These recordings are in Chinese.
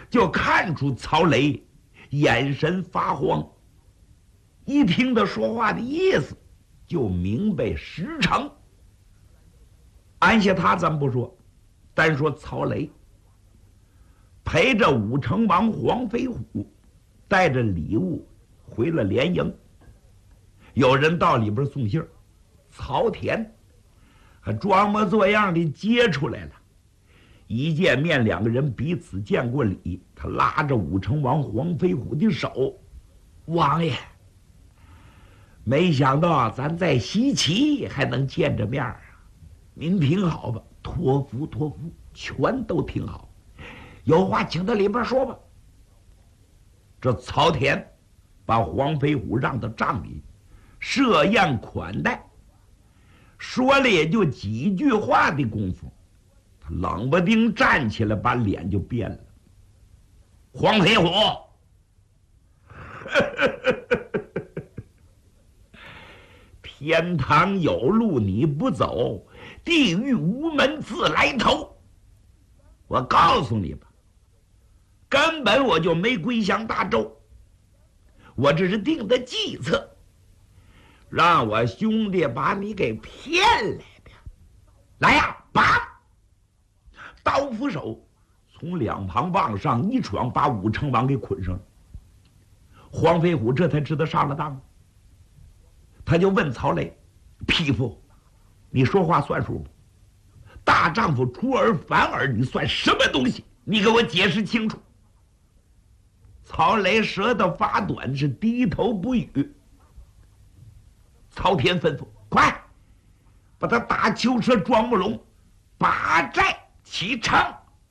就看出曹雷眼神发慌。一听他说话的意思，就明白实诚。按下他咱不说，单说曹雷陪着武成王黄飞虎，带着礼物回了连营。有人到里边送信儿，曹田还装模作样的接出来了。一见面，两个人彼此见过礼，他拉着武成王黄飞虎的手：“王爷，没想到咱在西岐还能见着面啊！您挺好吧？托福托福，全都挺好。有话请到里边说吧。”这曹田把黄飞虎让到帐里，设宴款待。说了也就几句话的功夫，他冷不丁站起来，把脸就变了。黄飞虎，天堂有路你不走，地狱无门自来投。我告诉你吧，根本我就没归降大周，我这是定的计策，让我兄弟把你给骗来的。来呀，拔！刀斧手从两旁往上一闯，把武成王给捆上了。黄飞虎这才知道上了当，他就问曹雷：“匹夫，你说话算数不？大丈夫出尔反尔，你算什么东西？你给我解释清楚。”曹雷舌头发短，是低头不语。曹天吩咐：“快，把他打囚车装不拢，拔寨启程。”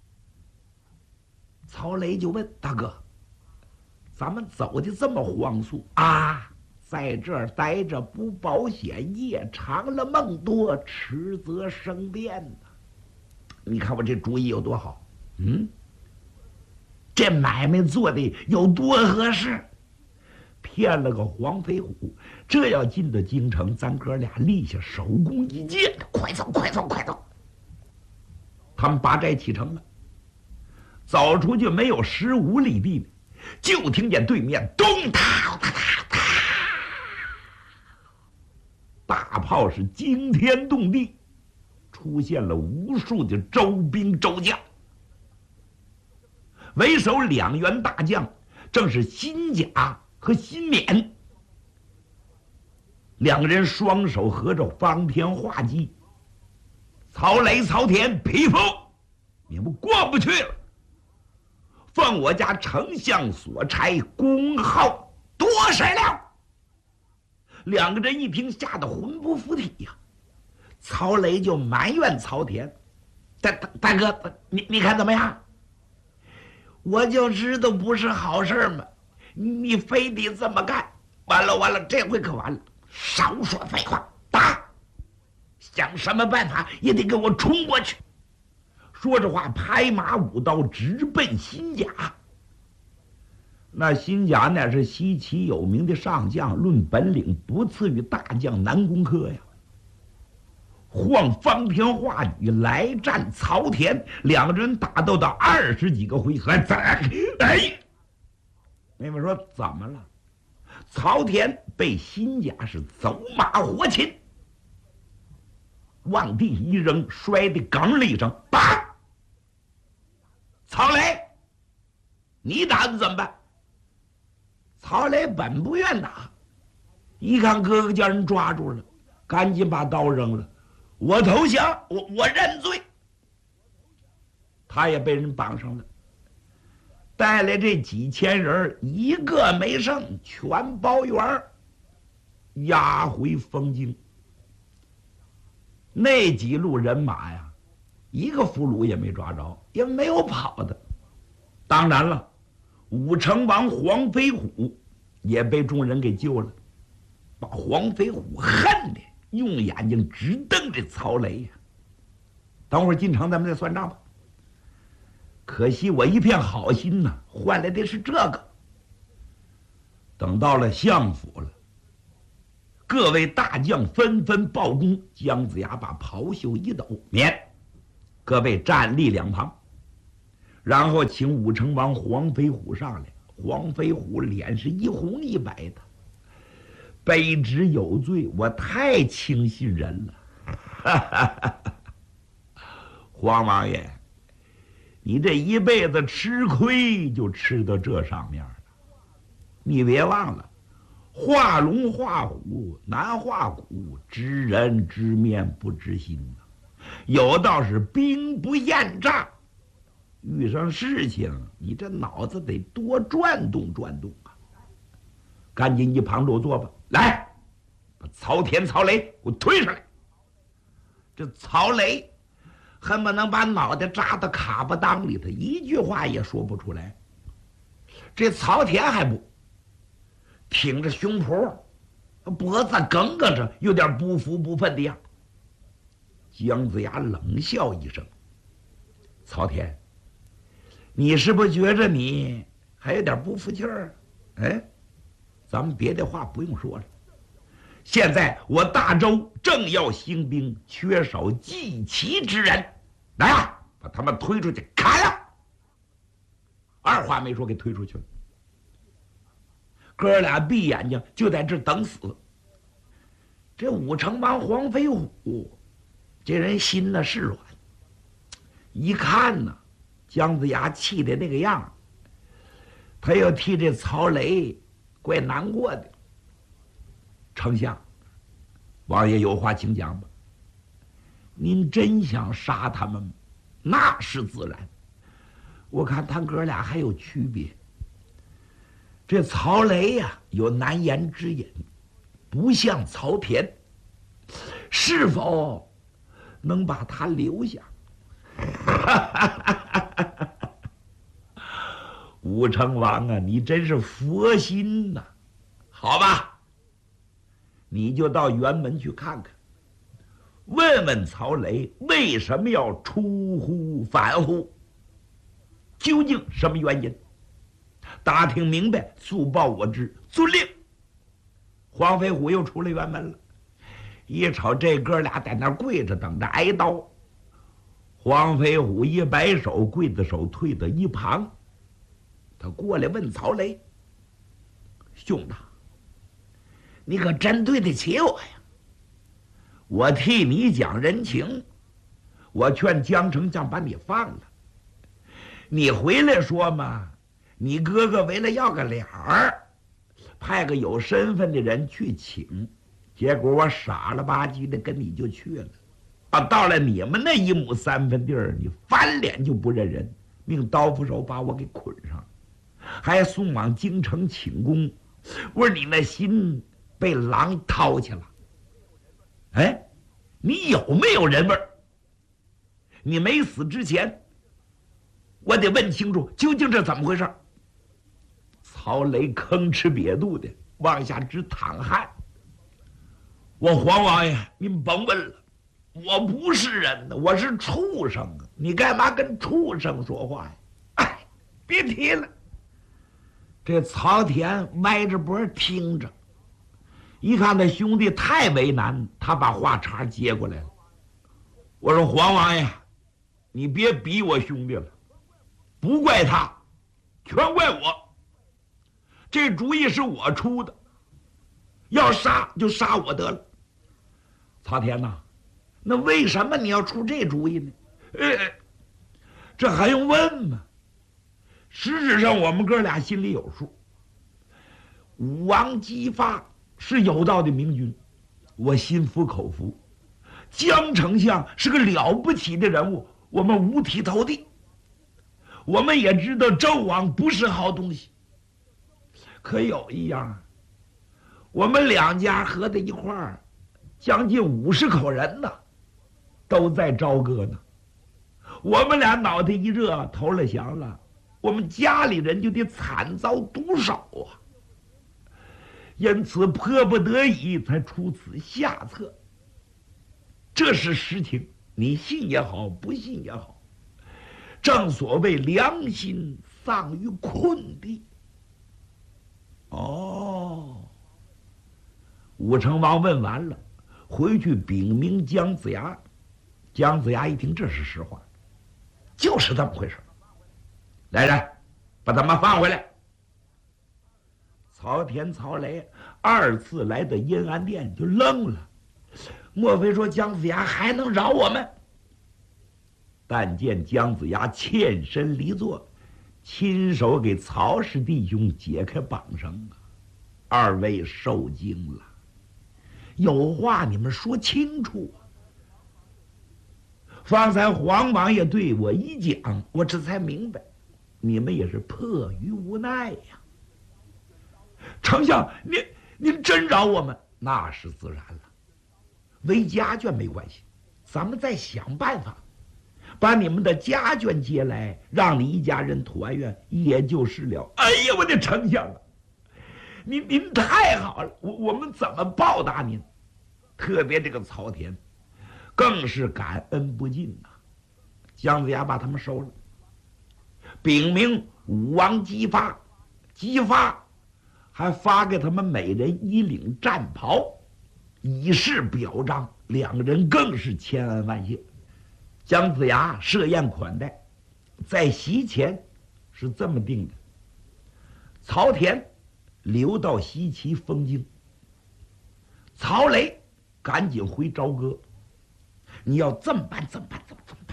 曹雷就问：“大哥，咱们走的这么荒速啊？在这儿待着不保险，夜长了梦多，迟则生变呐。你看我这主意有多好？这买卖做的有多合适？骗了个黄飞虎，这要进到京城，咱哥俩立下手工一箭，快走快走快走！”他们拔寨启程了，走出去没有15里地呢，就听见对面咚嗒嗒嗒嗒，大炮是惊天动地，出现了无数的周兵周将。为首两员大将正是辛甲和辛勉，两个人双手合着方天画戟。曹雷、曹田，匹夫，你们过不去了！奉我家丞相所差，公号多少了？两个人一听，吓得魂不附体呀！曹雷就埋怨曹田：“大哥，你看怎么样？我就知道不是好事嘛！你非得这么干，完了，这回可完了！少说废话，打！想什么办法也得给我冲过去！”说着话，拍马舞刀，直奔辛甲。那辛甲乃是西岐有名的上将，论本领不次于大将南宫轲呀。晃方天画戟来战曹田，两个人打斗到20几个回合，妹妹说怎么了？曹田被辛甲是走马活擒，往地一扔，摔得梗了一声，叭！曹雷，你打算怎么办？曹雷本不愿打，一看哥哥叫人抓住了，赶紧把刀扔了，我投降，我认罪。他也被人绑上了，带来这几千人，一个没剩，全包圆，押回封京。那几路人马呀，一个俘虏也没抓着，也没有跑的。当然了，武成王黄飞虎也被众人给救了，把黄飞虎恨的用眼睛直瞪着曹雷呀。等会儿进城咱们再算账吧。可惜我一片好心呐，换来的是这个。等到了相府了，各位大将纷纷报功，姜子牙把袍袖一抖，免，各位站立两旁。 然后请武成王黄飞虎上来。黄飞虎脸是一红一白的，卑职有罪，我太轻信人了。黄王爷，你这一辈子吃亏就吃到这上面了。你别忘了，画龙画虎难画骨，知人知面不知心呐。有道是兵不厌诈。遇上事情，你这脑子得多转动转动啊！赶紧一旁落座吧，来，把曹天、曹雷给我推上来。这曹雷恨不能把脑袋扎到卡巴裆里头，一句话也说不出来。这曹天还不挺着胸脯，脖子梗梗着，有点不服不忿的样。姜子牙冷笑一声：“曹天，你是不是觉着你还有点不服气儿？哎，咱们别的话不用说了。现在我大周正要兴兵，缺少祭旗之人，来啊，把他们推出去砍了！”二话没说，给推出去了。哥俩闭眼睛就在这等死。这武成王黄飞虎这人心呢是软，一看呢姜子牙气的那个样，他又替这曹雷怪难过的。丞相，王爷有话请讲吧。您真想杀他们吗？那是自然。我看他哥俩还有区别。这曹雷呀，有难言之隐，不像曹田，是否能把他留下？武成王啊，你真是佛心呐！好吧，你就到辕门去看看，问问曹雷为什么要出乎反乎，究竟什么原因？打听明白，速报我知。遵令。黄飞虎又出了辕门了，一瞅这哥俩在那跪着等着挨刀。黄飞虎一摆手，刽子手退到一旁。他过来问曹雷：“兄弟，你可真对得起我呀！我替你讲人情，我劝江丞相把你放了。你回来说嘛，你哥哥为了要个脸儿，派个有身份的人去请，结果我傻了吧唧的跟你就去了。啊，到了你们那1亩3分地儿，你翻脸就不认人，命刀斧手把我给捆上，还送往京城请功。我说你那心被狼掏去了。哎，你有没有人味儿？你没死之前，我得问清楚究竟这怎么回事。”曹雷吭哧瘪肚的往下直淌汗。我黄王爷，您甭问了，我不是人呢，我是畜生啊！你干嘛跟畜生说话呀？哎，别提了。这曹田歪着脖听着，一看他兄弟太为难，他把话茬接过来了。我说黄王爷，你别逼我兄弟了，不怪他，全怪我。这主意是我出的，要杀就杀我得了。曹田呐，那为什么你要出这主意呢？这还用问吗？实质上我们哥俩心里有数。武王姬发是有道的明君，我心服口服。姜丞相是个了不起的人物，我们五体投地。我们也知道纣王不是好东西，可有一样，我们两家合在一块儿，将近50口人呢，都在朝歌呢。我们俩脑袋一热，投了降了，我们家里人就得惨遭毒手啊！因此迫不得已才出此下策。这是实情，你信也好，不信也好。正所谓良心丧于困地。哦，武成王问完了，回去禀明姜子牙。姜子牙一听，这是实话，就是这么回事。 来人，把他们放回来。曹田、曹雷二次来到阴安殿就愣了，莫非说姜子牙还能饶我们？但见姜子牙欠身离座，亲手给曹氏弟兄解开绑绳啊！二位受惊了，有话你们说清楚啊！方才黄王爷对我一讲，我这才明白，你们也是迫于无奈呀。丞相，您真饶我们，那是自然了。为家眷没关系，咱们再想办法，把你们的家眷接来，让你一家人团圆，也就是了。哎呀，我的丞相啊，您太好了，我们怎么报答您？特别这个曹田，更是感恩不尽呐。姜子牙把他们收了，禀明武王姬发，姬发还发给他们每人一领战袍，以示表彰。两个人更是千恩万谢。姜子牙设宴款待，在席前是这么定的：曹田留到西岐封京，曹雷赶紧回朝歌。你要这么办，这么办，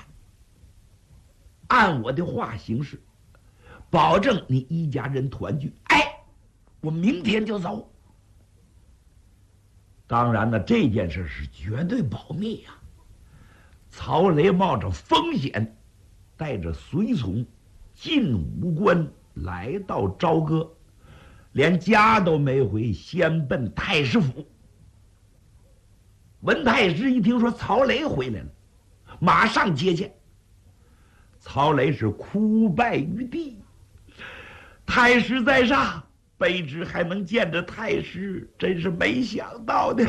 按我的话行事，保证你一家人团聚。哎，我明天就走。当然了，这件事是绝对保密呀。曹雷冒着风险，带着随从进武关，来到朝歌，连家都没回，先奔太师府。文太师一听说曹雷回来了，马上接见。曹雷是哭拜于地，太师在上，卑职还能见着太师，真是没想到的。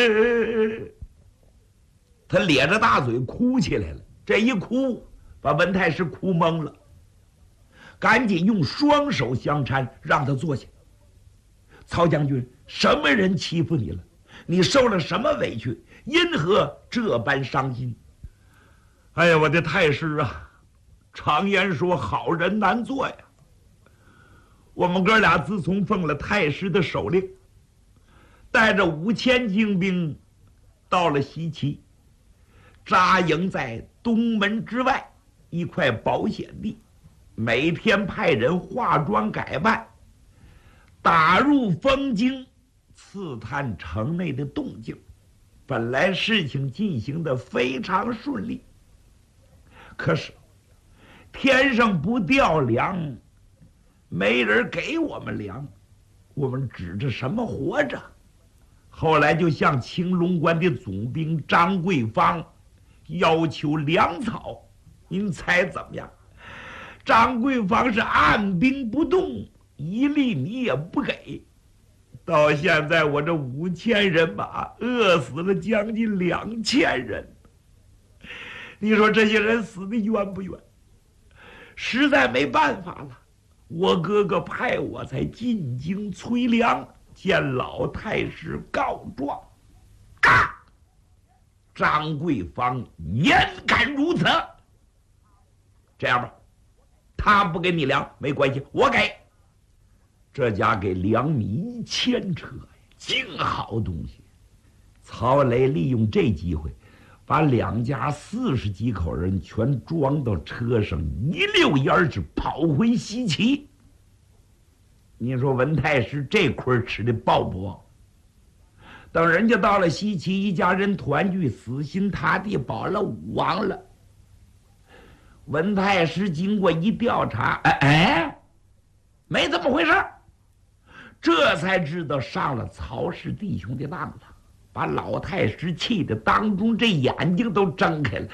他咧着大嘴哭起来了，这一哭把文太师哭懵了，赶紧用双手相搀，让他坐下。曹将军，什么人欺负你了？你受了什么委屈？因何这般伤心？哎呀，我的太师啊，常言说好人难做呀。我们哥俩自从奉了太师的手令，带着5000精兵到了西岐，扎营在东门之外一块保险地，每天派人化妆改扮，打入封京，刺探城内的动静。本来事情进行得非常顺利，可是天上不掉粮，没人给我们粮，我们指着什么活着？后来就向青龙关的总兵张桂芳要求粮草，您猜怎么样？张桂芳是按兵不动，一粒米也不给。到现在我这5000人马饿死了将近2000人，你说这些人死的冤不冤？实在没办法了，我哥哥派我才进京催粮，见老太师告状。张桂芳焉敢如此？这样吧，他不给你粮没关系，我给。这家给粮米1000车呀，净好东西。曹雷利用这机会，把两家40几口人全装到车上，一溜烟儿是跑回西岐。你说文太师这亏吃的饱不饱？等人家到了西岐，一家人团聚，死心塌地保了武王了。文太师经过一调查，没这么回事，这才知道上了曹氏弟兄的当了，把老太师气得当中这眼睛都睁开了。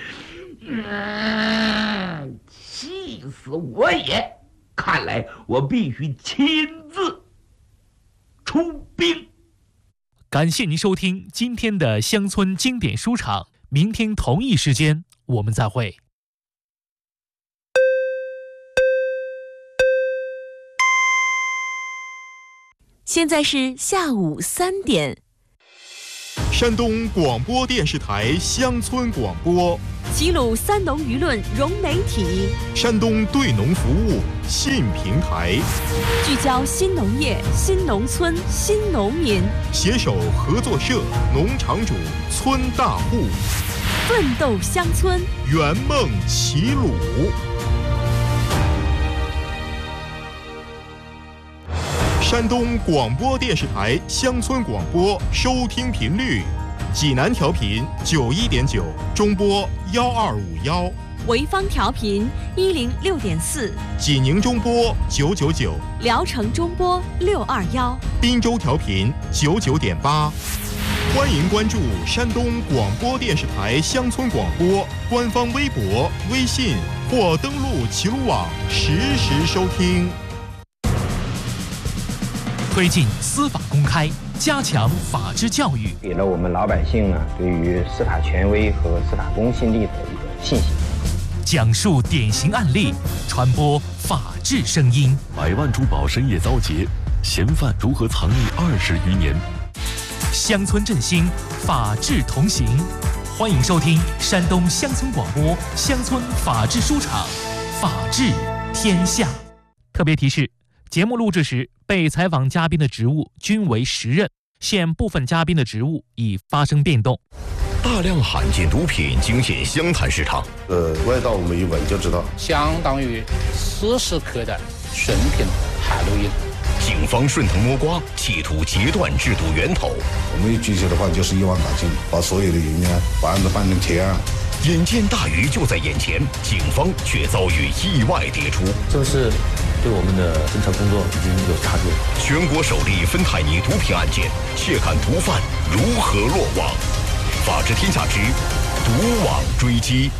气死我也！看来我必须亲自出兵。 感谢您收听今天的乡村经典书场，明天同一时间我们再会。 现在是下午3点。 山东广播电视台乡村广播， 齐鲁三农舆论融媒体， 山东对农服务信平台， 聚焦新农业、新农村、新农民， 携手合作社、农场主、村大户， 奋斗乡村， 圆梦齐鲁。山东广播电视台乡村广播收听频率：济南调频91.9，中波1251； 潍坊调频106.4， 济宁中波999， 聊城中波621， 滨州调频99.8。欢迎关注山东广播电视台乡村广播官方微博、微信或登录齐鲁网实时收听。 推进司法公开，加强法治教育， 给了我们老百姓呢对于司法权威和司法公信力的一个信心。 讲述典型案例，传播法治声音。 百万珠宝深夜遭劫，嫌犯如何藏匿20余年？ 乡村振兴，法治同行。欢迎收听山东乡村广播乡村法治书场，法治天下。特别提示：节目录制时，被采访嘉宾的职务均为实任，现部分嘉宾的职务已发生变动。 大量罕见毒品惊现湘潭市场。 味道我们一闻就知道， 相当于40克的纯品海洛因。 警方顺藤摸瓜，企图截断制毒源头。 我们一举起的话就是1网打尽，把所有的人员把案子办成铁案。 眼见大鱼就在眼前，警方却遭遇意外迭出。 正是对我们的侦查工作已经有差距了。 全国首例芬太尼毒品案件，窃看毒贩如何落网？法治天下之毒网追击。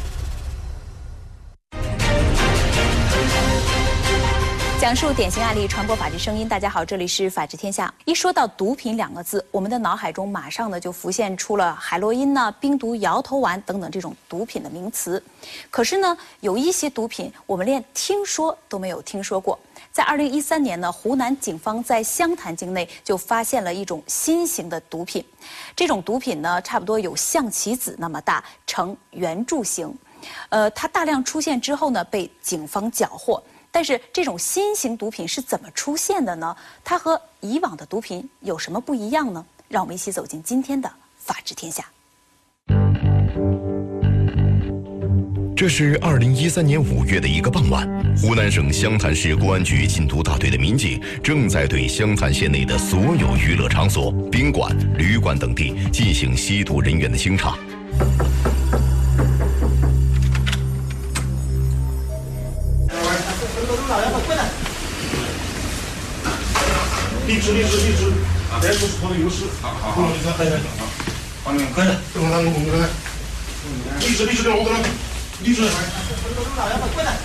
讲述典型案例，传播法治声音。大家好，这里是法治天下。一说到毒品2个字，我们的脑海中马上呢就浮现出了海洛因呢、冰毒、摇头丸等等这种毒品的名词。可是呢，有一些毒品我们连听说都没有听说过。在2013年呢，湖南警方在湘潭境内就发现了一种新型的毒品。这种毒品呢，差不多有象棋子那么大，呈圆柱形。它大量出现之后呢，被警方缴获。但是这种新型毒品是怎么出现的呢？它和以往的毒品有什么不一样呢？让我们一起走进今天的法治天下。 这是2013年5月的一个傍晚，湖南省湘潭市公安局禁毒大队的民警正在对湘潭县内的所有娱乐场所、宾馆、旅馆等地进行吸毒人员的清查。 立直，啊，别出错的优势。好，你看，好，你们快点，等会儿你们看，立直，给我过来，立直。快点！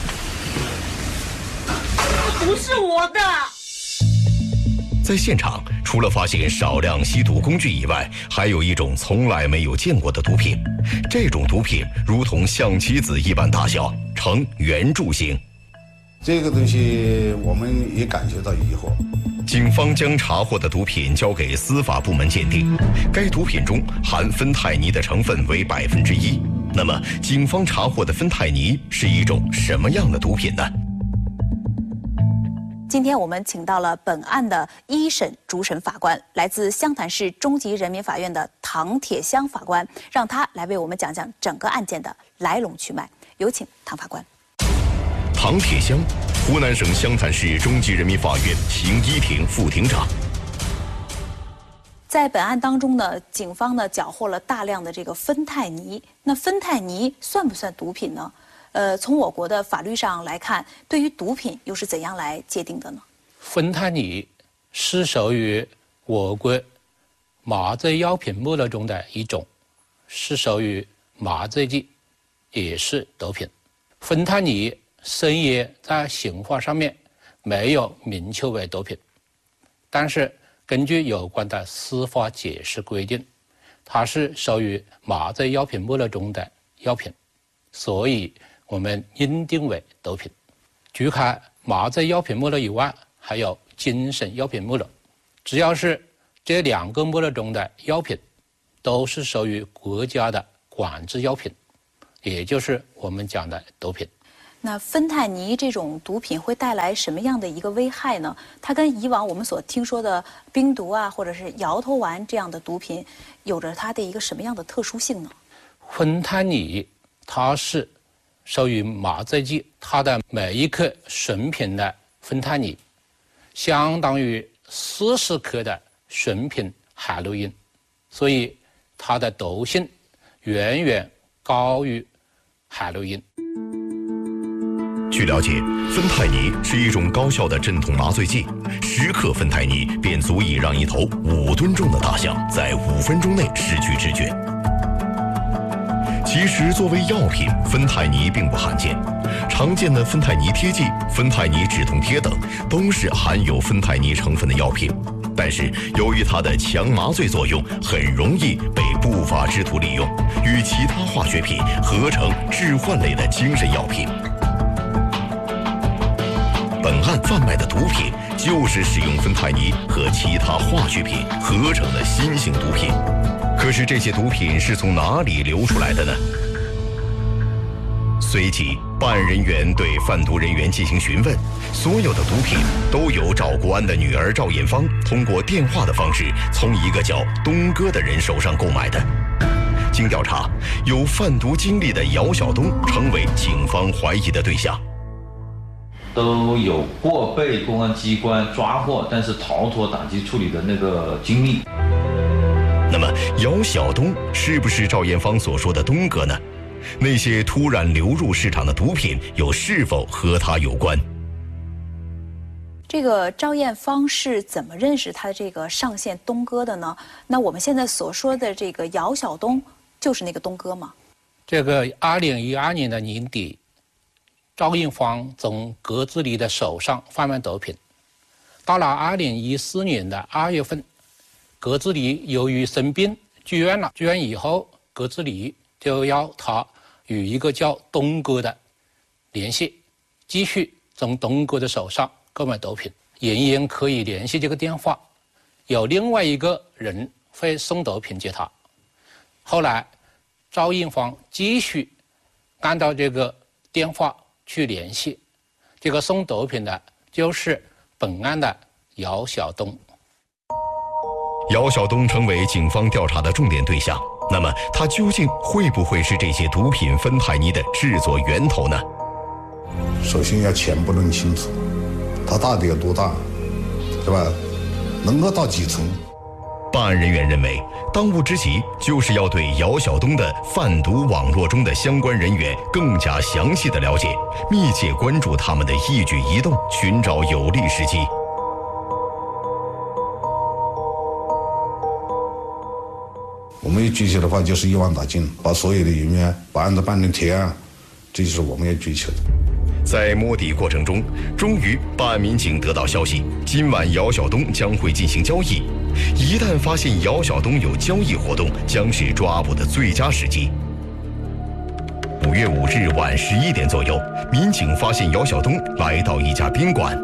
不是我的。 在现场，除了发现少量吸毒工具以外，还有一种从来没有见过的毒品。这种毒品如同象棋子一般大小，呈圆柱形。 这个东西我们也感觉到疑惑。 警方将查获的毒品交给司法部门鉴定，该毒品中含芬太尼的成分为1%。那么，警方查获的芬太尼是一种什么样的毒品呢？ 今天我们请到了本案的一审主审法官，来自湘潭市中级人民法院的唐铁香法官，让他来为我们讲讲整个案件的来龙去脉。有请唐法官。 唐铁香，湖南省湘潭市中级人民法院刑一庭副庭长。 在本案当中呢，警方呢缴获了大量的这个芬太尼。那芬太尼算不算毒品呢？从我国的法律上来看，对于毒品又是怎样来界定的呢？ 芬太尼是属于我国麻醉药品目录中的一种，是属于麻醉剂，也是毒品。芬太尼虽然在刑法上面没有明确为毒品，但是根据有关的司法解释规定，它是属于麻醉药品目录中的药品，所以我们认定为毒品。除开麻醉药品目录以外，还有精神药品目录，只要是这2个目录中的药品， 都是属于国家的管制药品，也就是我们讲的毒品。 那芬太尼这种毒品会带来什么样的一个危害呢？它跟以往我们所听说的冰毒啊，或者是摇头丸这样的毒品，有着它的一个什么样的特殊性呢？ 芬太尼它是属于麻醉剂，它的每一克纯品的芬太尼，相当于40克的纯品海洛因，所以它的毒性远远高于海洛因。 据了解，芬太尼是一种高效的镇痛麻醉剂，10克芬太尼便足以让一头5吨重的大象在5分钟内失去知觉。其实，作为药品，芬太尼并不罕见。常见的芬太尼贴剂、芬太尼止痛贴等，都是含有芬太尼成分的药品。但是，由于它的强麻醉作用，很容易被不法之徒利用，与其他化学品合成致幻类的精神药品。本案贩卖的毒品就是使用芬太尼和其他化学品合成的新型毒品。可是这些毒品是从哪里流出来的呢？随即，办案人员对贩毒人员进行询问，所有的毒品都由赵国安的女儿赵艳芳通过电话的方式从一个叫东哥的人手上购买的。经调查，有贩毒经历的姚晓东成为警方怀疑的对象。 都有过被公安机关抓获，但是逃脱党纪处理的那个经历。 那么，姚晓东是不是赵艳芳所说的东哥呢？那些突然流入市场的毒品又是否和他有关？ 这个赵艳芳是怎么认识他的这个上线东哥的呢？那我们现在所说的这个姚晓东，就是那个东哥吗？ 这个2012年的年底，赵艳芳从葛子里的手上贩卖毒品。到了2014年的2月份，葛子里由于生病住院了，住院以后，葛子里就要他与一个叫东哥的联系，继续从东哥的手上购买毒品。仍然可以联系这个电话，有另外一个人会送毒品给他。后来，赵艳芳继续按照这个电话去联系，这个送毒品的就是本案的姚晓东。 姚晓东成为警方调查的重点对象，那么他究竟会不会是这些毒品芬太尼的制作源头呢？ 首先要全部弄清楚，它到底有多大，是吧？能够到几层？ 办案人员认为，当务之急就是要对姚晓东的贩毒网络中的相关人员更加详细的了解，密切关注他们的一举一动，寻找有利时机。 我们要追求的话，就是一网打尽，把所有的人员把案子办成铁案，这就是我们要追求的。 在摸底过程中，终于办案民警得到消息，今晚姚晓东将会进行交易。一旦发现姚晓东有交易活动，将是抓捕的最佳时机。5月5日晚11点左右，民警发现姚晓东来到一家宾馆。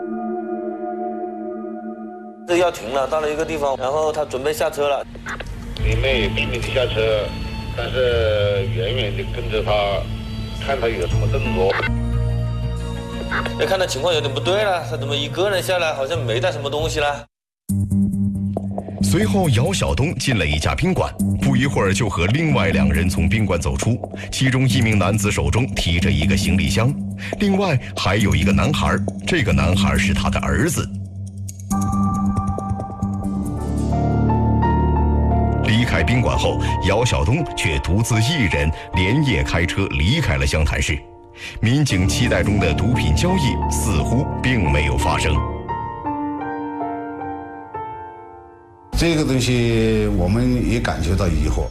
这要停了，到了一个地方，然后他准备下车了。 你们也秘密地下车，但是远远地跟着他，看他有什么动作。 哎，看他情况有点不对了，他怎么一个人下来，好像没带什么东西了？ 随后，姚晓东进了一家宾馆，不一会儿就和另外2人从宾馆走出，其中一名男子手中提着一个行李箱，另外还有一个男孩，这个男孩是他的儿子。离开宾馆后，姚晓东却独自一人连夜开车离开了湘潭市。民警期待中的毒品交易似乎并没有发生。 这个东西我们也感觉到疑惑。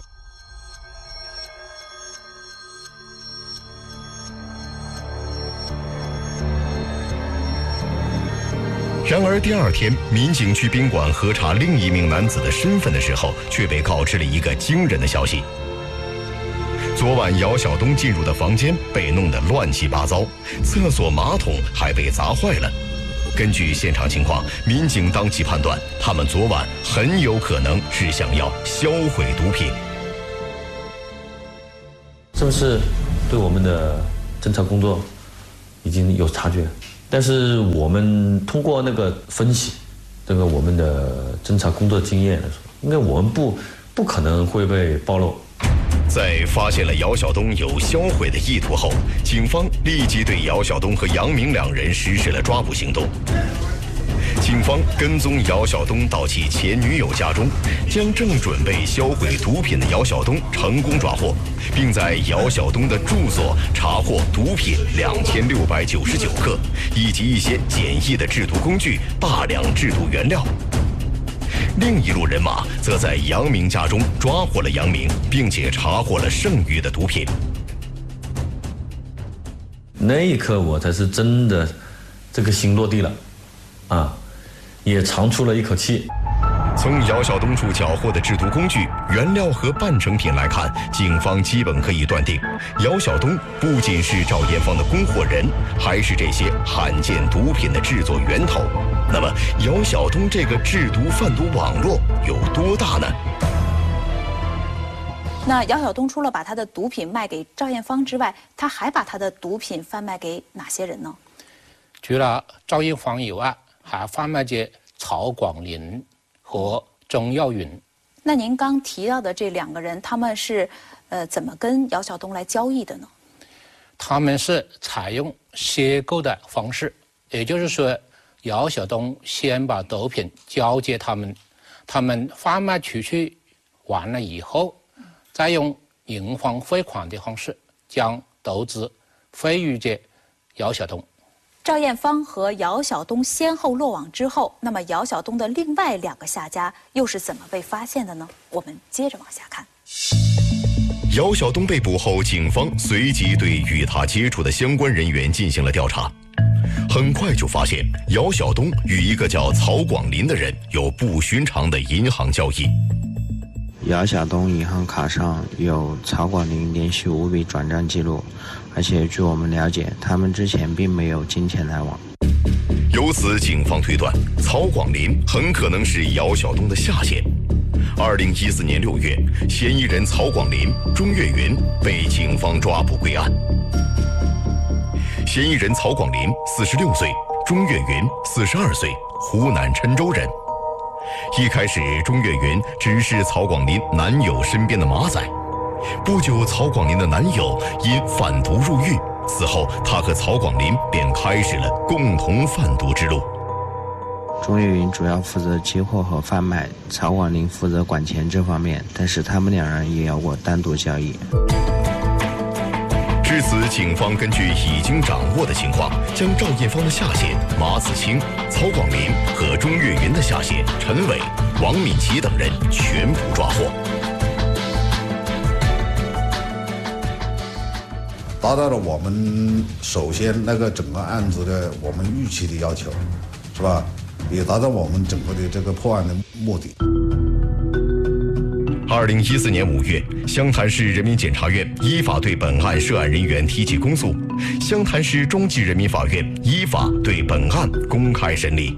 然而第2天，民警去宾馆核查另一名男子的身份的时候，却被告知了一个惊人的消息。昨晚姚晓东进入的房间被弄得乱七八糟，厕所马桶还被砸坏了。 根据现场情况，民警当即判断，他们昨晚很有可能是想要销毁毒品。 是不是对我们的侦查工作已经有察觉？但是我们通过那个分析，这个我们的侦查工作经验来说，应该我们不可能会被暴露。 在发现了姚晓东有销毁的意图后，警方立即对姚晓东和杨明两人实施了抓捕行动。警方跟踪姚晓东到其前女友家中，将正准备销毁毒品的姚晓东成功抓获，并在姚晓东的住所查获毒品2699克，以及一些简易的制毒工具、大量制毒原料。另一路人马则在杨明家中抓获了杨明，并且查获了剩余的毒品。 那一刻我才是真的这个心落地了啊，也长出了一口气。 从姚晓东处缴获的制毒工具、原料和半成品来看，警方基本可以断定，姚晓东不仅是赵艳芳的供货人，还是这些罕见毒品的制作源头。那么，姚晓东这个制毒贩毒网络有多大呢？ 那姚晓东除了把他的毒品卖给赵艳芳之外，他还把他的毒品贩卖给哪些人呢？ 除了赵艳芳以外，还贩卖给曹广林和钟耀云。 那您刚提到的这两个人，他们是怎么跟姚晓东来交易的呢？ 他们是采用赊购的方式，也就是说，姚晓东先把毒品交给他们，他们贩卖出去完了以后，再用银行汇款的方式将毒资汇予给姚晓东。 赵艳芳和姚晓东先后落网之后，那么姚晓东的另外两个下家又是怎么被发现的呢？我们接着往下看。 姚晓东被捕后，警方随即对与他接触的相关人员进行了调查，很快就发现姚晓东与一个叫曹广林的人有不寻常的银行交易。 姚晓东银行卡上有曹广林连续5笔转账记录，而且据我们了解，他们之前并没有金钱来往。 由此，警方推断曹广林很可能是姚晓东的下线。2014年6月，嫌疑人曹广林、钟月云被警方抓捕归案。嫌疑人曹广林46岁，钟月云42岁，湖南郴州人。一开始，钟月云只是曹广林男友身边的马仔。不久，曹广林的男友因贩毒入狱，此后他和曹广林便开始了共同贩毒之路。 钟月云主要负责接货和贩卖，曹广林负责管钱这方面，但是他们两人也有过单独交易。 至此，警方根据已经掌握的情况，将赵艳芳的下线马子清、曹广林和钟月云的下线陈伟、王敏琪等人全部抓获， 达到了我们首先那个整个案子的我们预期的要求，是吧？也达到我们整个的这个破案的目的。 2014年5月，湘潭市人民检察院依法对本案涉案人员提起公诉，湘潭市中级人民法院依法对本案公开审理。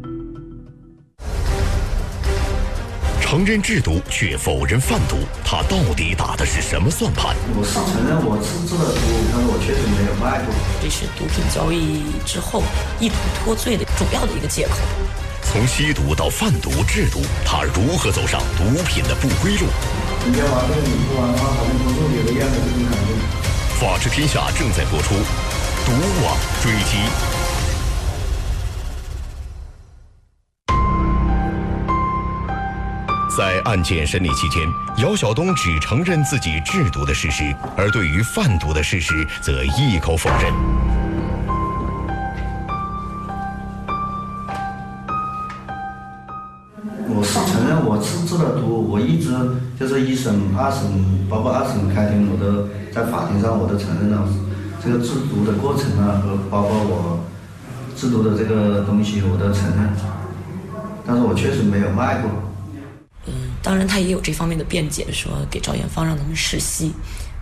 承认制毒却否认贩毒，他到底打的是什么算盘？ 我是承认我是制了毒，但是我确实没有卖过。 这是毒品交易之后意图脱罪的主要的一个借口。 从吸毒到贩毒制毒，他如何走上毒品的不归路？ 你要玩这个，你不玩的话，好像不是别的样的这种感觉。 法治天下正在播出，毒网追击。在案件审理期间，姚晓东只承认自己制毒的事实，而对于贩毒的事实则一口否认。 我是承认我是制了毒，我一直就是1审、2审，包括2审开庭，我都在法庭上我都承认了这个制毒的过程啊，和包括我制毒的这个东西我都承认，但是我确实没有卖过。 当然他也有这方面的辩解，说给赵艳芳让他们试吸，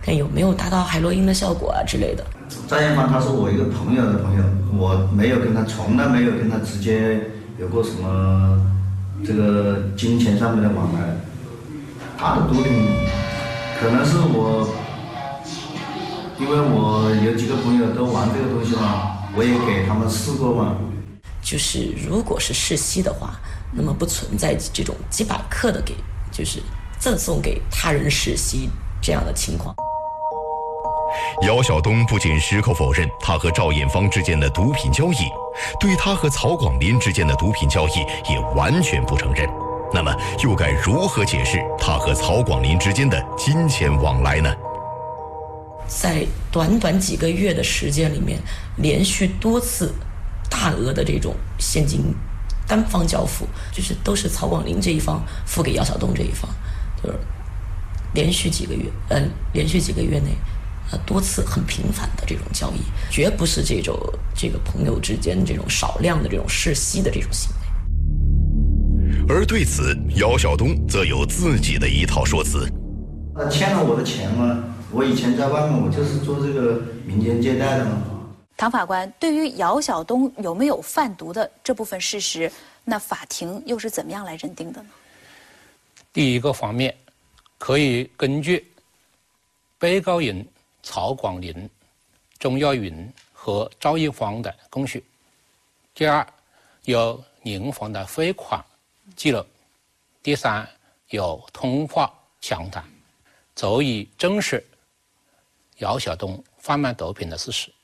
看有没有达到海洛因的效果啊之类的。 张艳芳他是我一个朋友的朋友，我没有跟他，从来没有跟他直接有过什么这个金钱上面的往来。他的毒品可能是我，因为我有几个朋友都玩这个东西嘛，我也给他们试过嘛。 就是如果是试吸的话，那么不存在这种几百克的就是赠送给他人试吸这样的情况。 姚晓东不仅矢口否认他和赵艳芳之间的毒品交易，对他和曹广林之间的毒品交易也完全不承认。那么又该如何解释他和曹广林之间的金钱往来呢？ 在短短几个月的时间里面，连续多次大额的这种现金单方交付，就是都是曹广林这一方付给姚晓东这一方，就是连续几个月内，多次很频繁的这种交易，绝不是这个朋友之间这种少量的这种试吸的这种行为。 而对此，姚晓东则有自己的一套说辞。 他欠了我的钱嘛，我以前在外面我就是做这个民间借贷的嘛。 唐法官，对于姚晓东有没有贩毒的这部分事实，那法庭又是怎么样来认定的呢？ 第一个方面，可以根据被告人曹广林、钟耀云和赵艳芳的供述；第二，有银行的汇款记录；第三，有通话详谈，足以证实姚晓东贩卖毒品的事实。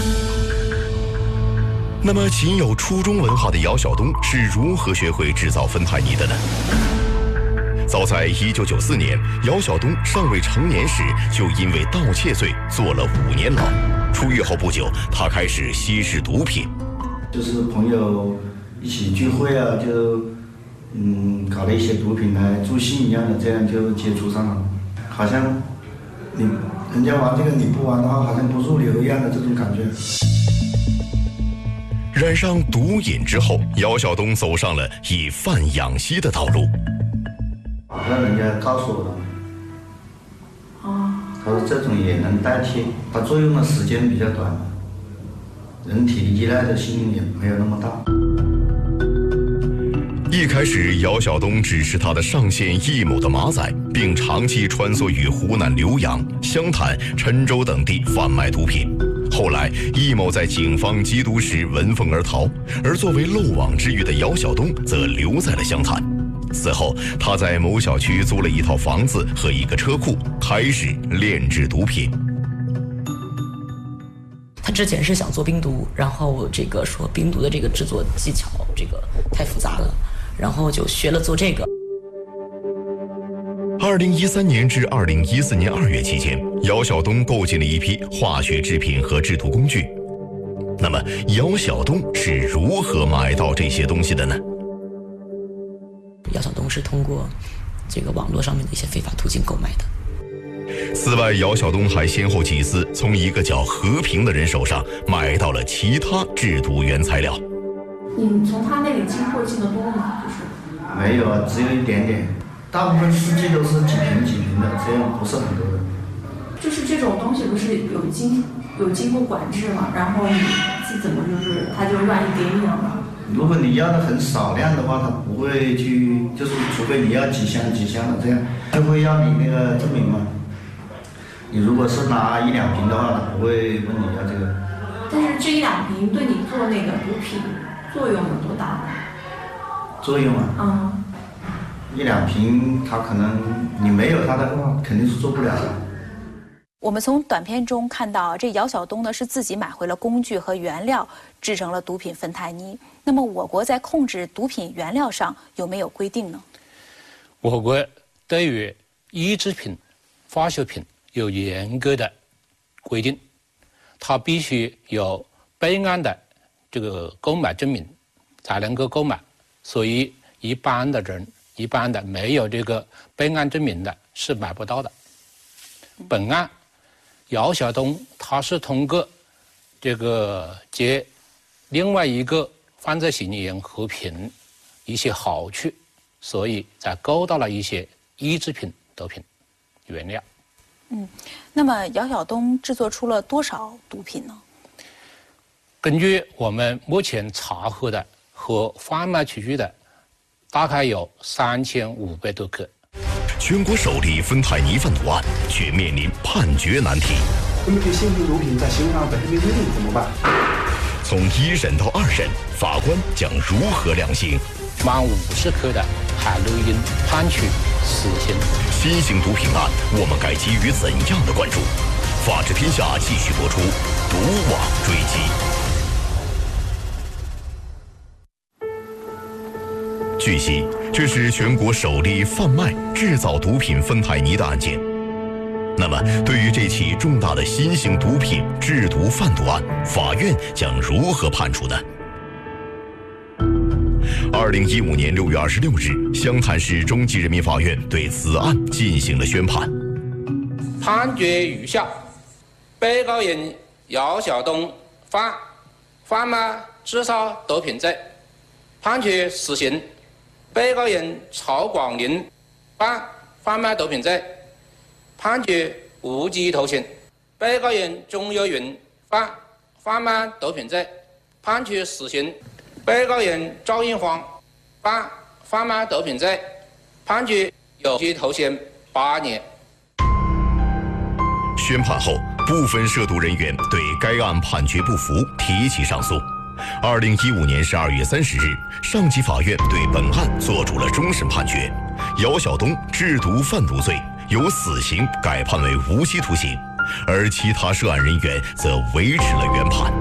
那么，仅有初中文化的姚晓东是如何学会制造芬太尼的呢？早在1994年，姚晓东尚未成年时，就因为盗窃罪坐了5年牢。出狱后不久，他开始吸食毒品， 就是朋友一起聚会啊，就搞了一些毒品来助兴一样的，这样就接触上了，好像人家玩这个你不玩的话，好像不入流一样的这种感觉。 染上毒瘾之后，姚晓东走上了以贩养吸的道路。 好像人家告诉我的，他说这种也能代替，它作用的时间比较短，人体依赖的性也没有那么大。 一开始，姚晓东只是他的上线易某的马仔，并长期穿梭于湖南浏阳、湘潭、郴州等地贩卖毒品。后来，易某在警方缉毒时闻风而逃，而作为漏网之鱼的姚晓东则留在了湘潭。此后，他在某小区租了一套房子和一个车库，开始炼制毒品。 他之前是想做冰毒，然后说冰毒的这个制作技巧太复杂了，然后就学了做这个。 2013年至2014年2月期间，姚晓东购进了一批化学制品和制毒工具。那么，姚晓东是如何买到这些东西的呢？ 姚晓东是通过网络上面的一些非法途径购买的。 此外，姚晓东还先后几次从一个叫和平的人手上买到了其他制毒原材料。 你从他那里进货进得多吗？ 没有啊，只有一点点，大部分试剂都是几瓶的，这样不是很多的。 就是这种东西不是有经过管制嘛，然后你是怎么他就乱给你了嘛？ 如果你要的很少量的话，他不会去，就是除非你要几箱的，这样就会要你那个证明嘛。你如果是拿1-2瓶的话，他不会问你要这个。 但是这1-2瓶对你做那个毒品作用有多大？ 作用啊，1-2瓶，他可能你没有他的话，肯定是做不了的。 我们从短片中看到，这姚晓东呢是自己买回了工具和原料，制成了毒品芬太尼。那么，我国在控制毒品原料上有没有规定呢？ 我国对于易制品、化学品有严格的规定，它必须有备案的购买证明才能够购买。所以，一般的没有备案证明的是买不到的。本案，姚晓东他是通过接另外一个犯罪嫌疑人和平一些好处，所以才购到了一些易制品毒品原料。 那么姚晓东制作出了多少毒品呢？ 根据我们目前查获的和贩卖出去的，大概有3500多克。 全国首例芬太尼贩毒案却面临判决难题。 那么这新型毒品在刑法本身没规定怎么办？ 从1审到2审，法官将如何量刑？ 满50克的海洛因判处死刑。 新型毒品案，我们该给予怎样的关注？法治天下继续播出，毒网追击。据悉，这是全国首例贩卖、制造毒品芬太尼的案件。那么，对于这起重大的新型毒品制毒贩毒案，法院将如何判处呢？2015年6月26日，湘潭市中级人民法院对此案进行了宣判。 判决如下：被告人姚晓东犯贩卖、制造毒品罪，判处死刑；被告人曹广林犯贩卖毒品罪，判处无期徒刑；被告人钟若云犯贩卖毒品罪，判处死刑；被告人赵英煌犯贩卖毒品罪，判处有期徒刑8年。 宣判后，部分涉毒人员对该案判决不服，提起上诉。2015年12月30日，上级法院对本案作出了终审判决，姚晓东制毒贩毒罪由死刑改判为无期徒刑，而其他涉案人员则维持了原判。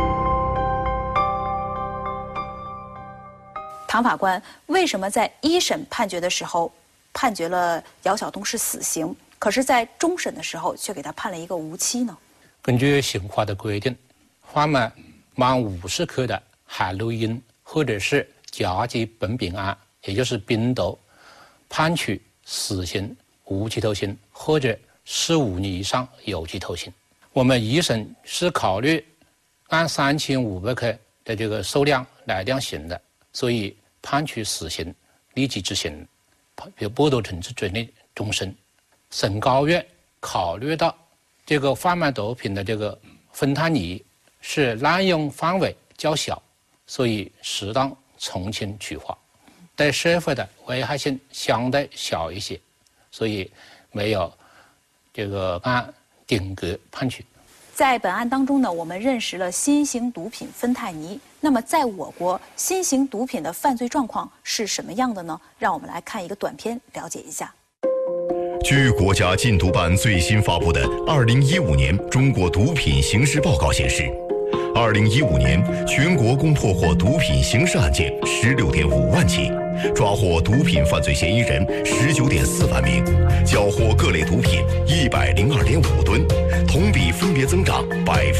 唐法官，为什么在1审判决的时候判决了姚晓东是死刑，可是在终审的时候却给他判了一个无期呢？ 根据刑法的规定，贩卖满50克的海洛因或者是甲基苯丙胺，也就是冰毒，判处死刑、无期徒刑或者15年以上有期徒刑。我们1审是考虑按3500克的这个数量来量刑的，所以判处死刑，立即执行，剥夺政治权利终身。省高院考虑到这个贩卖毒品的这个芬太尼是滥用范围较小，所以适当从轻处罚，对社会的危害性相对小一些，所以没有这个按顶格判处。 在本案当中呢，我们认识了新型毒品芬太尼。那么在我国，新型毒品的犯罪状况是什么样的呢？让我们来看一个短片，了解一下。 据国家禁毒办最新发布的2015年中国毒品刑事报告显示，2015年全国共破获毒品刑事案件16.5万起，抓获毒品犯罪嫌疑人19.4万名，缴获各类毒品102.5吨，同比分别增长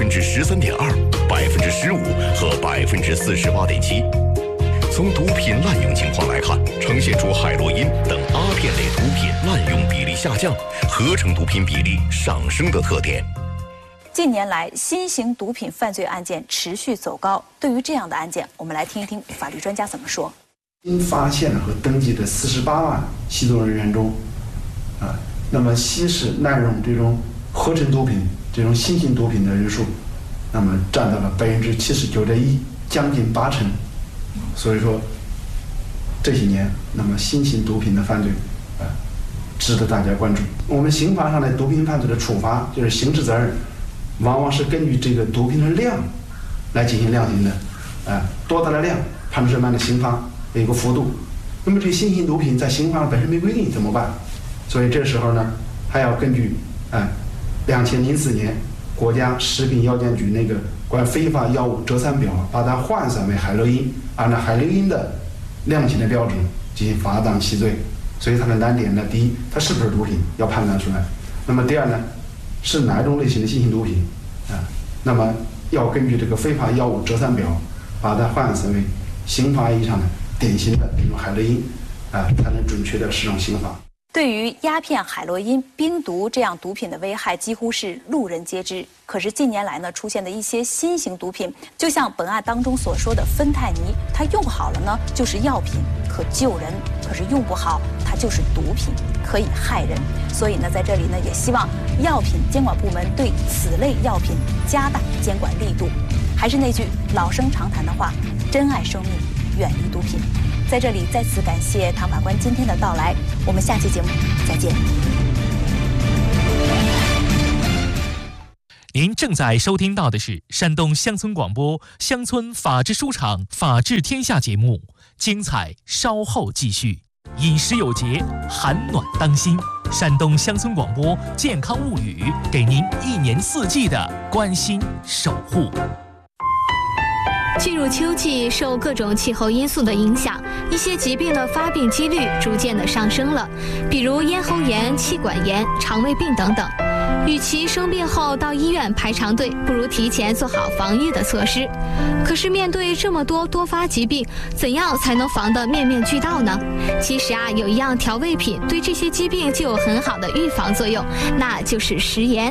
13.2%、15%和48.7%。从毒品滥用情况来看，呈现出海洛因等阿片类毒品滥用比例下降、合成毒品比例上升的特点。 近年来，新型毒品犯罪案件持续走高。对于这样的案件，我们来听一听法律专家怎么说。 新发现和登记的48万吸毒人员中，那么吸食滥用这种合成毒品、这种新型毒品的人数，那么占到了79.1%，将近80%。所以说，这些年，那么新型毒品的犯罪，值得大家关注。我们刑法上的毒品犯罪的处罚，就是刑事责任，往往是根据这个毒品的量来进行量刑的，多大的量判处什么样的刑罚，有一个幅度。那么这新型毒品在刑法上本身没规定怎么办？所以这时候呢，还要根据2004年国家食品药监局那个关于非法药物折散表，把它换算为海洛因，按照海洛因的量刑的标准进行罚当其罪。所以它的难点呢，第一，它是不是毒品要判断出来；那么第二呢，是哪一种类型的新型毒品那么要根据这个非法药物折散表，把它换算为刑法意义上的典型的这种海洛因才能准确的适用刑法。 对于鸦片、海洛因、冰毒这样毒品的危害，几乎是路人皆知。可是近年来呢，出现的一些新型毒品，就像本案当中所说的芬太尼，它用好了呢就是药品，可救人；可是用不好，它就是毒品，可以害人。所以呢，在这里呢，也希望药品监管部门对此类药品加大监管力度。还是那句老生常谈的话：珍爱生命，远离毒品。在这里再次感谢唐法官今天的到来，我们下期节目再见。 您正在收听到的是山东乡村广播乡村法制书场法治天下节目，精彩稍后继续。饮食有节，寒暖当心。山东乡村广播健康物语，给您1年4季的关心守护。 进入秋季，受各种气候因素的影响，一些疾病的发病几率逐渐的上升了，比如咽喉炎、气管炎、肠胃病等等。与其生病后到医院排长队，不如提前做好防御的措施。可是面对这么多多发疾病，怎样才能防得面面俱到呢？其实啊，有一样调味品对这些疾病就有很好的预防作用，那就是食盐。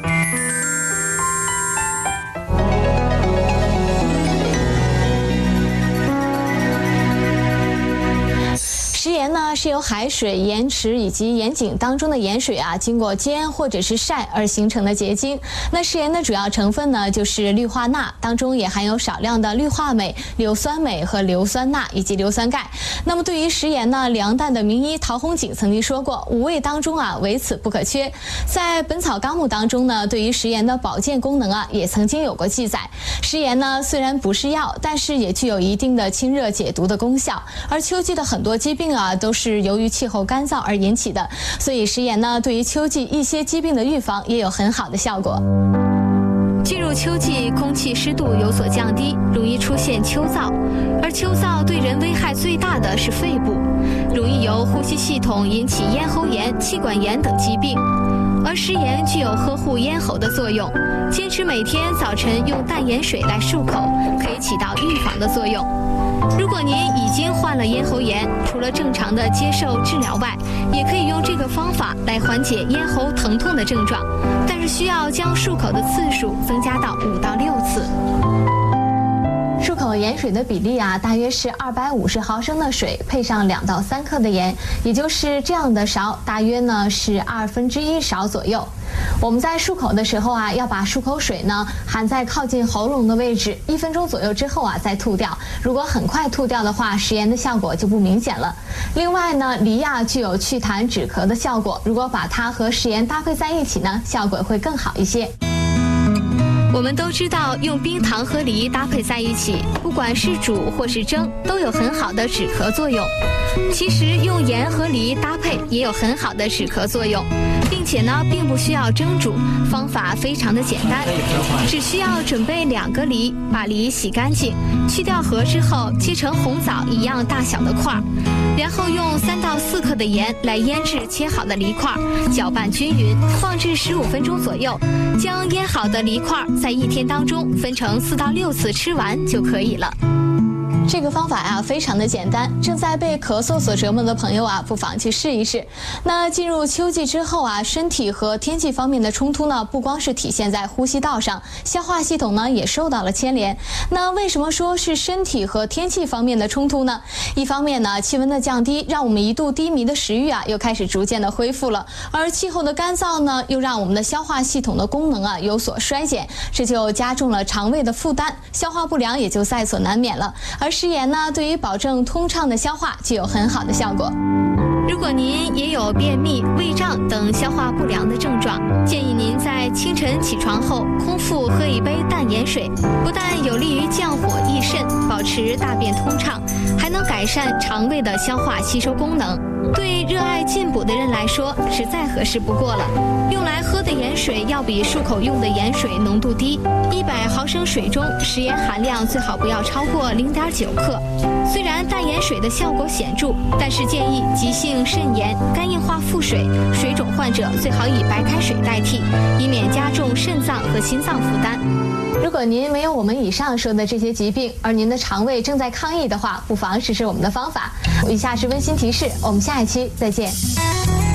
食盐呢是由海水、盐池以及盐井当中的盐水啊，经过煎或者是晒而形成的结晶。那食盐的主要成分呢就是氯化钠，当中也含有少量的氯化镁、硫酸镁和硫酸钠以及硫酸钙。那么对于食盐呢，梁代的名医陶弘景曾经说过，5味当中啊，唯此不可缺。在《本草纲目》当中呢，对于食盐的保健功能啊，也曾经有过记载。食盐呢虽然不是药，但是也具有一定的清热解毒的功效。而秋季的很多疾病啊，都是由于气候干燥而引起的，所以食盐呢，对于秋季一些疾病的预防也有很好的效果。进入秋季，空气湿度有所降低，容易出现秋燥，而秋燥对人危害最大的是肺部，容易由呼吸系统引起咽喉炎、气管炎等疾病。而食盐具有呵护咽喉的作用，坚持每天早晨用淡盐水来漱口，可以起到预防的作用。如果您已经患了咽喉炎，除了正常的接受治疗外，也可以用这个方法来缓解咽喉疼痛的症状，但是需要将漱口的次数增加到5到6次。漱口盐水的比例啊，大约是250毫升的水配上2到3克的盐，也就是这样的勺，大约呢是1/2勺左右。我们在漱口的时候啊，要把漱口水呢含在靠近喉咙的位置，1分钟左右之后啊再吐掉。如果很快吐掉的话，食盐的效果就不明显了。另外呢，梨啊具有祛痰止咳的效果，如果把它和食盐搭配在一起呢，效果会更好一些。我们都知道，用冰糖和梨搭配在一起，不管是煮或是蒸，都有很好的止咳作用。其实用盐和梨搭配也有很好的止咳作用，并且呢，并不需要蒸煮，方法非常的简单，只需要准备2个梨，把梨洗干净，去掉核之后，切成红枣一样大小的块儿，然后用3到4克的盐来腌制切好的梨块，搅拌均匀，放置15分钟左右，将腌好的梨块在1天当中分成4到6次吃完就可以了。这个方法呀，非常的简单，正在被咳嗽所折磨的朋友啊，不妨去试一试。那进入秋季之后啊，身体和天气方面的冲突呢，不光是体现在呼吸道上，消化系统呢也受到了牵连。那为什么说是身体和天气方面的冲突呢？一方面呢，气温的降低让我们一度低迷的食欲啊，又开始逐渐的恢复了；而气候的干燥呢，又让我们的消化系统的功能啊有所衰减，这就加重了肠胃的负担，消化不良也就在所难免了。而食盐呢，对于保证通畅的消化具有很好的效果。如果您也有便秘、胃胀等消化不良的症状，建议您在清晨起床后空腹喝1杯淡盐水，不但有利于降火益肾，保持大便通畅，还能改善肠胃的消化吸收功能。对热爱进补的人来说，是再合适不过了。用来喝的盐水要比漱口用的盐水浓度低，100毫升水中食盐含量最好不要超过0.9克。虽然淡盐水的效果显著，但是建议急性肾炎、肝硬化腹水、水肿患者最好以白开水代替，以免加重肾脏和心脏负担。如果您没有我们以上说的这些疾病，而您的肠胃正在抗议的话，不妨试试我们的方法。以下是温馨提示，我们下一期再见。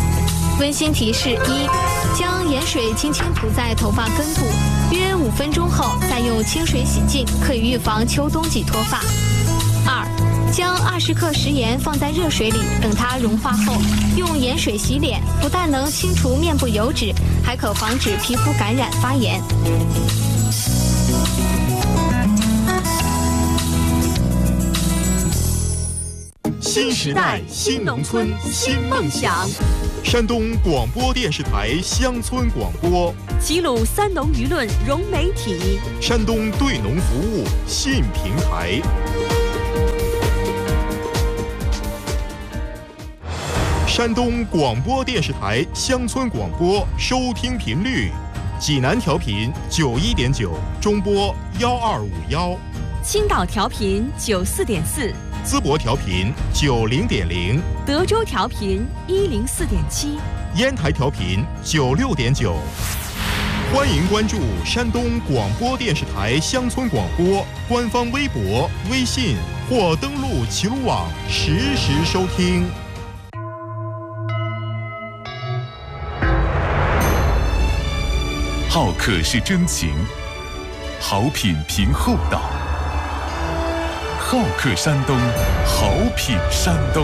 温馨提示：一，将盐水轻轻涂在头发根部，约5分钟后再用清水洗净，可以预防秋冬季脱发。2，将20克食盐放在热水里，等它融化后，用盐水洗脸，不但能清除面部油脂，还可防止皮肤感染发炎。 新时代新农村新梦想。山东广播电视台乡村广播， 齐鲁三农舆论融媒体， 山东对农服务信平台。山东广播电视台乡村广播收听频率：济南调频91.9，中波1251； 青岛调频94.4。 淄博调频90.0， 德州调频104.7， 烟台调频96.9。欢迎关注山东广播电视台乡村广播官方微博、微信或登录齐鲁网实时收听。 好客是真情，好品凭厚道。好客山东，好品山东。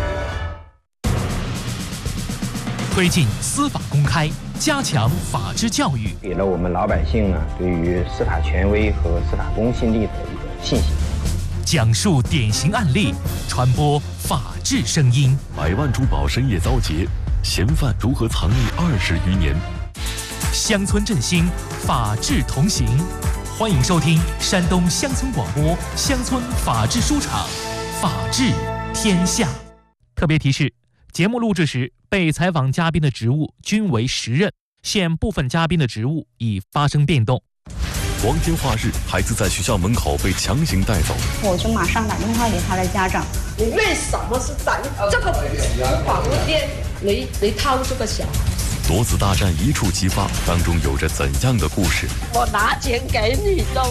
推进司法公开，加强法治教育， 给了我们老百姓呢对于司法权威和司法公信力的一个信心。 讲述典型案例，传播法治声音。 百万珠宝深夜遭劫，嫌犯如何藏匿20余年？ 乡村振兴，法治同行。欢迎收听山东乡村广播乡村法治书场，法治天下。特别提示：节目录制时，被采访嘉宾的职务均为实任，现部分嘉宾的职务已发生变动。 光天化日，孩子在学校门口被强行带走， 我就马上打电话给他的家长。 你为什么是在这个房间来掏这个小孩？ 夺子大战一触即发，当中有着怎样的故事？ 我拿钱给你的，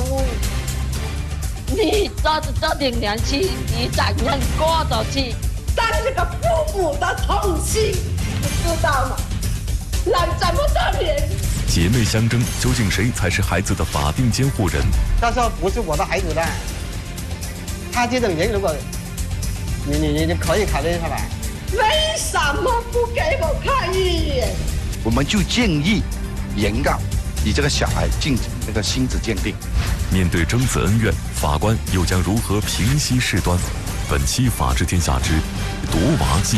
你抓着这点良心，你怎样过得去？当这个父母的痛心，你知道吗？人这么多年， 姐妹相争，究竟谁才是孩子的法定监护人？ 他说不是我的孩子的，他这种人，如果你可以考虑他吧？ 为什么不给我看一眼？ 我们就建议原告以这个小孩进行这个亲子鉴定。 面对争子恩怨，法官又将如何平息事端？本期《法治天下之夺娃记》，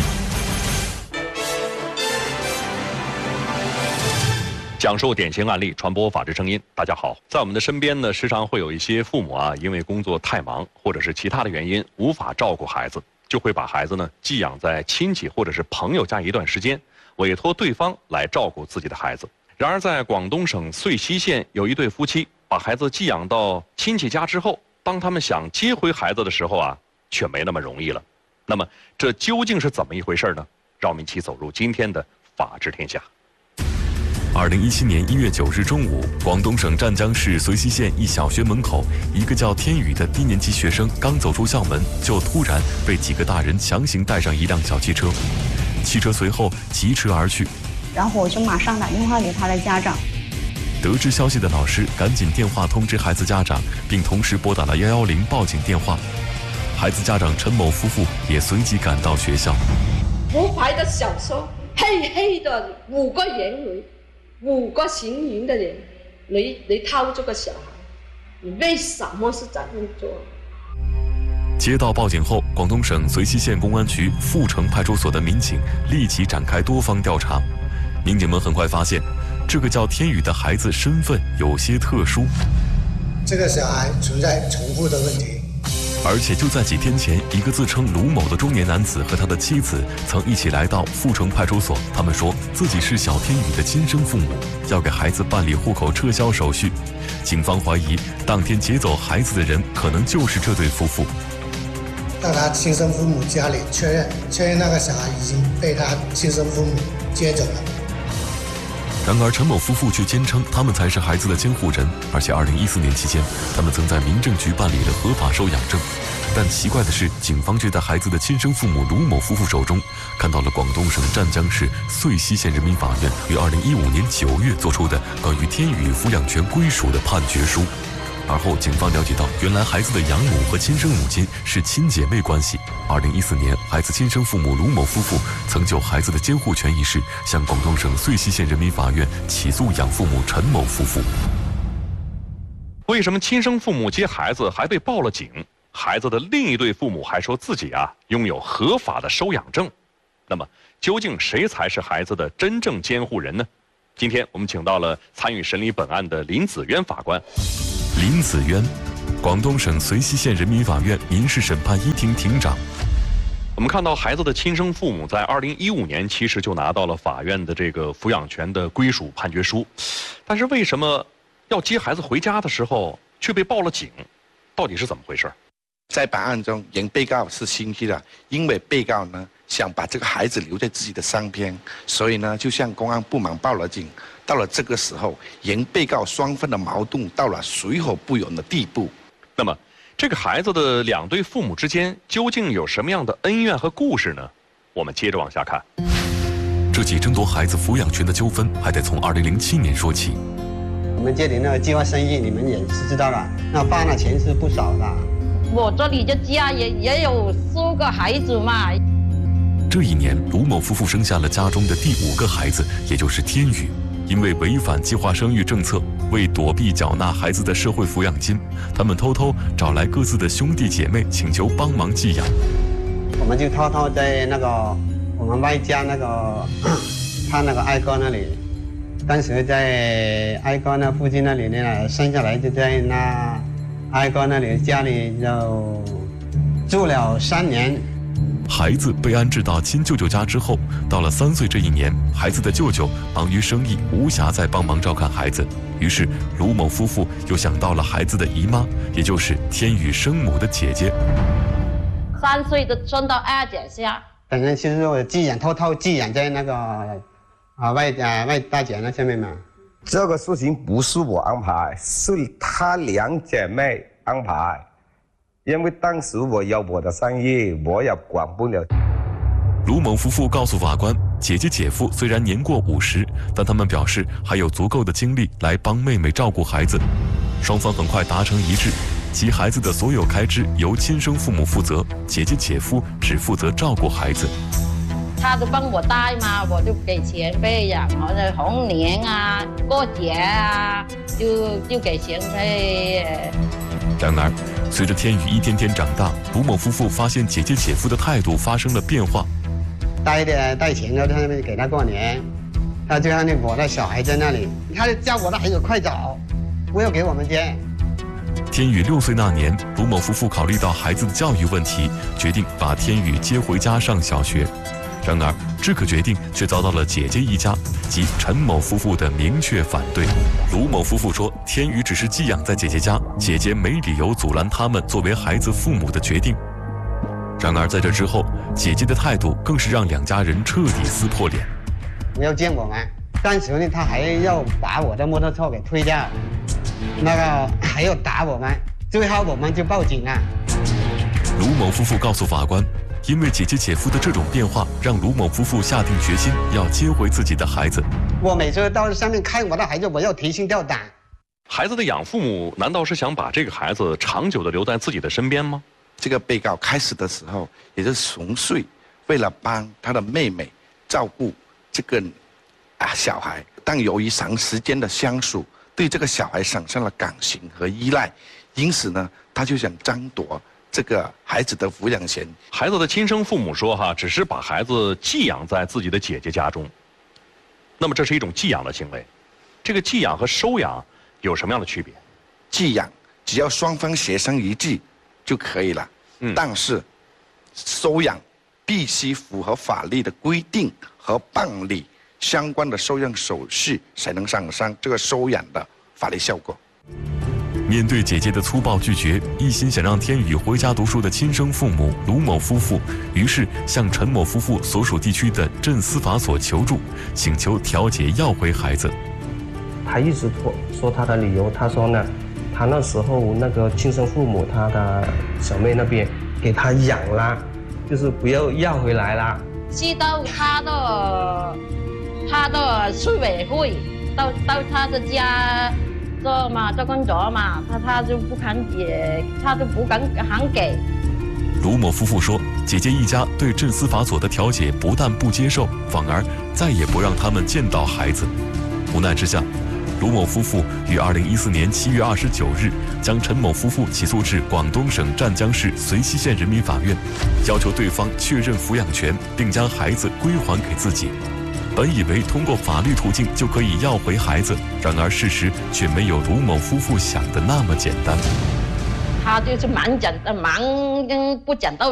讲述典型案例，传播法治声音。大家好，在我们的身边呢，时常会有一些父母啊，因为工作太忙，或者是其他的原因，无法照顾孩子，就会把孩子呢寄养在亲戚或者是朋友家一段时间，委托对方来照顾自己的孩子。然而，在广东省遂溪县有一对夫妻把孩子寄养到亲戚家之后，当他们想接回孩子的时候啊，却没那么容易了。那么，这究竟是怎么一回事呢？让我们一起走入今天的法治天下。 2017年1月9日中午，广东省湛江市遂溪县一小学门口，一个叫天宇的低年级学生刚走出校门，就突然被几个大人强行带上一辆小汽车，汽车随后疾驰而去。 然后我就马上打电话给他的家长。 得知消息的老师赶紧电话通知孩子家长，并同时拨打了110报警电话。孩子家长陈某夫妇也随即赶到学校。 无牌的小车，黑黑的5个人，5个行人的人来掏这个小孩，你为什么是这样做？ 接到报警后，广东省遂溪县公安局富城派出所的民警立即展开多方调查。民警们很快发现，这个叫天宇的孩子身份有些特殊， 这个小孩存在重复的问题。 而且就在几天前，一个自称卢某的中年男子和他的妻子曾一起来到富城派出所。他们说自己是小天宇的亲生父母，要给孩子办理户口撤销手续。警方怀疑当天劫走孩子的人可能就是这对夫妇。 到他亲生父母家里确认那个小孩已经被他亲生父母接走了。 然而陈某夫妇却坚称他们才是孩子的监护人，而且2014年期间，他们曾在民政局办理了合法收养证。 但奇怪的是，警方却在孩子的亲生父母卢某夫妇手中看到了广东省湛江市穗溪县人民法院于2015年9月作出的关于天宇抚养权归属的判决书。而后，警方了解到，原来孩子的养母和亲生母亲是亲姐妹关系。2014年，孩子亲生父母卢某夫妇曾就孩子的监护权一事向广东省穗溪县人民法院起诉养父母陈某夫妇。 为什么亲生父母接孩子还被报了警？孩子的另一对父母还说自己拥有合法的收养证。那么，究竟谁才是孩子的真正监护人呢？今天我们请到了参与审理本案的林子渊法官。 林子渊，广东省穗溪县人民法院民事审判一庭庭长。 我们看到孩子的亲生父母在2015年其实就拿到了法院的这个抚养权的归属判决书，但是为什么要接孩子回家的时候却被报了警？到底是怎么回事？ 在本案中，原被告是心虚的，因为被告呢想把这个孩子留在自己的身边，所以呢就向公安部门报了警。到了这个时候，原被告双方的矛盾到了水火不容的地步。 那么，这个孩子的两对父母之间究竟有什么样的恩怨和故事呢？我们接着往下看。 这起争夺孩子抚养权的纠纷还得从2007年说起。 我们这里那个计划生育，你们也是知道的，那花的钱是不少的。 我这里的家也有4个孩子嘛。 这一年，卢某夫妇生下了家中的第5个孩子，也就是天宇。因为违反计划生育政策，为躲避缴纳孩子的社会抚养金，他们偷偷找来各自的兄弟姐妹，请求帮忙寄养。 我们就偷偷在那个我们外家那个他那个爱哥那里，当时在爱哥那附近那里呢，生下来就在那爱哥那里家里就住了3年。 孩子被安置到亲舅舅家之后，到了3岁这一年，孩子的舅舅忙于生意，无暇再帮忙照看孩子。于是，卢某夫妇又想到了孩子的姨妈，也就是天宇生母的姐姐。 3岁的送到二姐家， 反正就是我寄养，偷偷寄养在那个外大姐那下面嘛。 这个事情不是我安排，是她2姐妹安排。因为当时我有我的生意，我也管不了。 卢某夫妇告诉法官，姐姐姐夫虽然年过50，但他们表示还有足够的精力来帮妹妹照顾孩子。双方很快达成一致，即孩子的所有开支由亲生父母负责，姐姐姐夫只负责照顾孩子。 他都帮我带嘛，我就给钱费呀，好像红年过节就给钱费。 然而，随着天宇一天天长大，卢某夫妇发现姐姐姐夫的态度发生了变化。 带钱的，他们给他过年，他就看我的小孩在那里，他就叫我的孩子快走，不要给我们接。 天宇6岁那年，卢某夫妇考虑到孩子的教育问题，决定把天宇接回家上小学。然而，这个决定却遭到了姐姐一家及陈某夫妇的明确反对。卢某夫妇说，天宇只是寄养在姐姐家，姐姐没理由阻拦他们作为孩子父母的决定。然而，在这之后，姐姐的态度更是让2家人彻底撕破脸。 不要见我们，当时呢，他还要把我的摩托车给推掉，那个还要打我们，最后我们就报警了。 卢某夫妇告诉法官，因为姐姐姐夫的这种变化，让卢某夫妇下定决心要接回自己的孩子。 我每次到上面看我的孩子，我要提心吊胆。 孩子的养父母难道是想把这个孩子长久的留在自己的身边吗？ 这个被告开始的时候也是纯粹为了帮他的妹妹照顾这个小孩，但由于长时间的相处，对这个小孩产生了感情和依赖，因此呢，他就想争夺这个孩子的抚养权。 孩子的亲生父母说只是把孩子寄养在自己的姐姐家中，那么这是一种寄养的行为。这个寄养和收养有什么样的区别？ 寄养只要双方协商一致就可以了，但是收养必须符合法律的规定和办理相关的收养手续，才能产生这个收养的法律效果。 面对姐姐的粗暴拒绝，一心想让天宇回家读书的亲生父母卢某夫妇，于是向陈某夫妇所属地区的镇司法所求助，请求调解要回孩子。 他一直说他的理由，他说呢，他那时候那个亲生父母他的小妹那边给他养啦，就是不要回来啦。 知道他的居委会到他的家做工作嘛，他就不敢给。 卢某夫妇说，姐姐一家对镇司法所的调解不但不接受，反而再也不让他们见到孩子。无奈之下，卢某夫妇于2014年7月29日将陈某夫妇起诉至广东省湛江市随溪县人民法院，要求对方确认抚养权，并将孩子归还给自己。本以为通过法律途径就可以要回孩子，然而事实却没有卢某夫妇想的那么简单。 他就是忙不讲道